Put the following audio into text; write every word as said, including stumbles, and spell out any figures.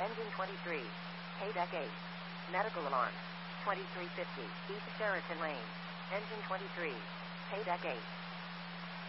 Engine twenty-three. Paydeck eight. Medical alarm. twenty-three fifty. East Sheraton Lane. Engine twenty-three. Paydeck eight.